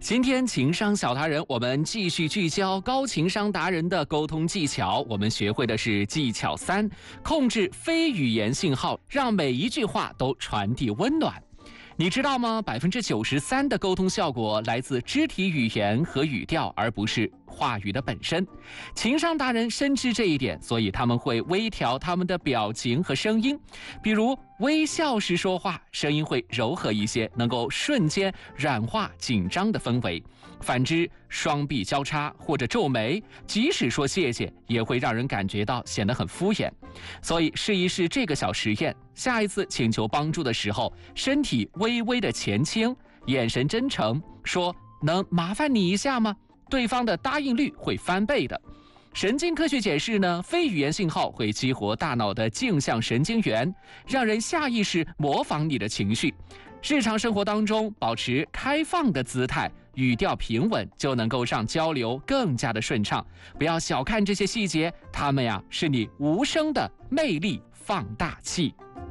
今天情商小达人，我们继续聚焦高情商达人的沟通技巧。我们学会的是技巧3，控制非语言信号，让每一句话都传递温暖。你知道吗？93%的沟通效果来自肢体语言和语调，而不是话语的本身。情商达人深知这一点，所以他们会微调他们的表情和声音，比如微笑时说话，声音会柔和一些，能够瞬间软化紧张的氛围。反之，双臂交叉或者皱眉，即使说谢谢，也会让人感觉到显得很敷衍。所以试一试这个小实验，下一次请求帮助的时候，身体微微的前倾，眼神真诚，说能麻烦你一下吗？对方的答应率会翻倍的。神经科学解释呢，非语言信号会激活大脑的镜像神经元，让人下意识模仿你的情绪。日常生活当中，保持开放的姿态，语调平稳，就能够让交流更加的顺畅。不要小看这些细节，它们呀是你无声的魅力放大器。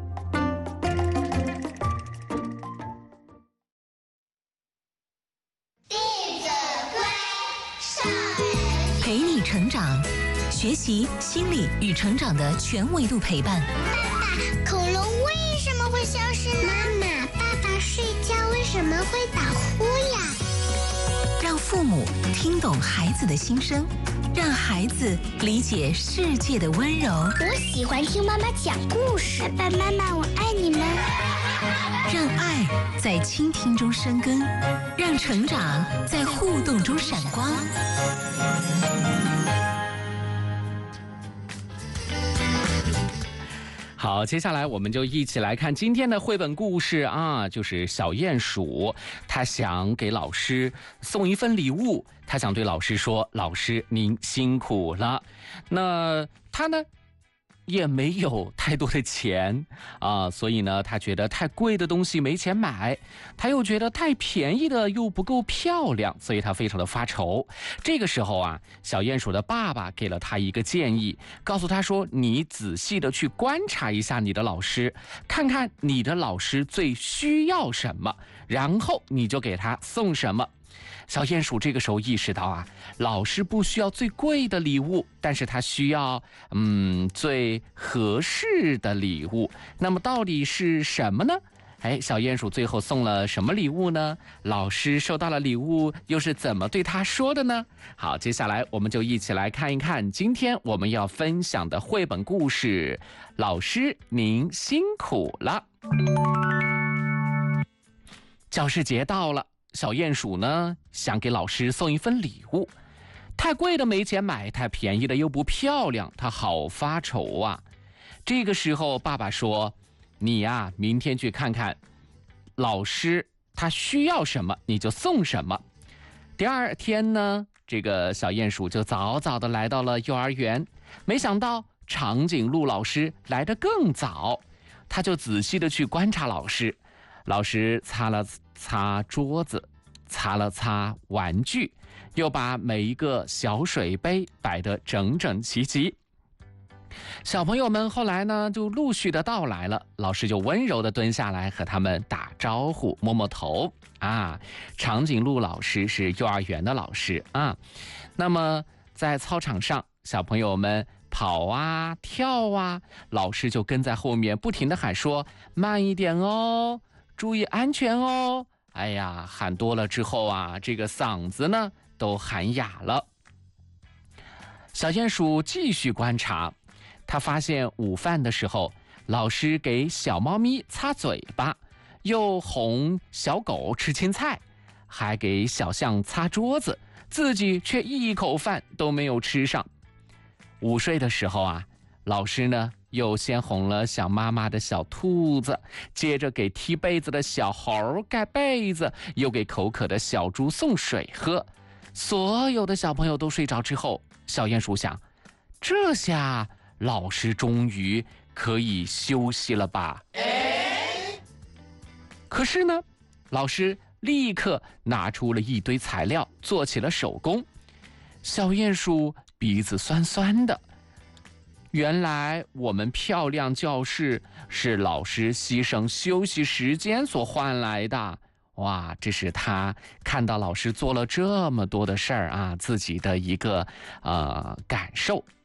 陪你成长，学习心理与成长的全维度陪伴。 爸爸，恐龙为什么会消失呢？妈妈，爸爸睡觉为什么会打呼呀？ 让父母听懂孩子的心声，让孩子理解世界的温柔。 我喜欢听妈妈讲故事。爸爸妈妈，我爱你们。 让爱在倾听中生根，让成长在互动中闪光。 好，接下来我们就一起来看今天的绘本故事啊，就是小鼹鼠，他想给老师送一份礼物，他想对老师说：“老师，您辛苦了。”那他呢？也没有太多的钱啊，所以呢，他觉得太贵的东西没钱买，他又觉得太便宜的又不够漂亮，所以他非常的发愁。这个时候啊，小鼹鼠的爸爸给了他一个建议，告诉他说：“你仔细的去观察一下你的老师，看看你的老师最需要什么，然后你就给他送什么。”小鼹鼠这个时候意识到啊，老师不需要最贵的礼物，但是他需要最合适的礼物。那么到底是什么呢？小鼹鼠最后送了什么礼物呢？老师收到了礼物又是怎么对他说的呢？好，接下来我们就一起来看一看今天我们要分享的绘本故事。老师，您辛苦了。教师节到了，小鼹鼠呢想给老师送一份礼物，太贵的没钱买，太便宜的又不漂亮，他好发愁啊。这个时候爸爸说：“你呀，明天去看看老师他需要什么，你就送什么。”第二天呢，这个小鼹鼠就早早的来到了幼儿园，没想到长颈鹿老师来得更早，他就仔细的去观察老师。老师擦了擦桌子，擦了擦玩具，又把每一个小水杯摆得整整齐齐。小朋友们后来呢就陆续的到来了，老师就温柔的蹲下来和他们打招呼，摸摸头啊。长颈鹿老师是幼儿园的老师啊。那么在操场上，小朋友们跑啊跳啊，老师就跟在后面不停的喊说：“慢一点哦，注意安全哦。”哎呀，喊多了之后啊，这个嗓子呢都喊哑了。小鼹鼠继续观察，他发现午饭的时候，老师给小猫咪擦嘴巴，又哄小狗吃青菜，还给小象擦桌子，自己却一口饭都没有吃上。午睡的时候啊，老师呢又先哄了想妈妈的小兔子，接着给踢被子的小猴盖被子，又给口渴的小猪送水喝。所有的小朋友都睡着之后，小鼹鼠想，这下老师终于可以休息了吧。可是呢，老师立刻拿出了一堆材料，做起了手工。小鼹鼠鼻子酸酸的，原来我们漂亮教室是老师牺牲休息时间所换来的哇，这是他看到老师做了这么多的事儿啊，自己的一个感受。